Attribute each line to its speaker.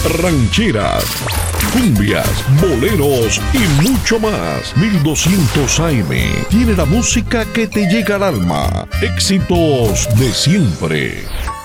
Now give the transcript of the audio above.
Speaker 1: rancheras, cumbias, boleros y mucho más. 1200 AM tiene la música que te llega al alma. Éxitos de siempre.